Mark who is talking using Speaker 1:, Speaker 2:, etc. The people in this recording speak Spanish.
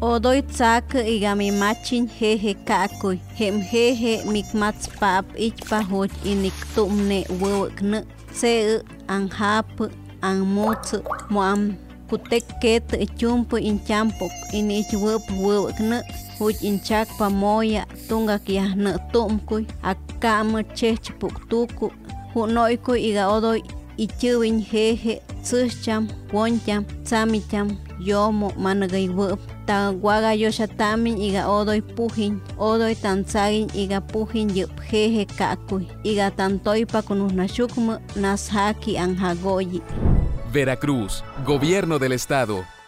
Speaker 1: Odoy tsak igami machin jeje kakuy. Hem jeje mikmats pap ichpa hoj inik tumne wewekne. Se anhap anmuts moam kutek ket chumpu inchampok inich wewekne. Huj inchak pamoya tungak yahne tumkuy. Akam chechpuk tuku. Hunoykuy iga odoy ichiwin jeje. Tsucham, woncham, tsamicham, yomo managay wep. Ta waga yoshatamin iga odoy pujin, odoy tanzagin iga pujin yup jeje kakuy, iga tantoypa kunusnashukmu nashaki anjagoyi.
Speaker 2: Veracruz, Gobierno del Estado.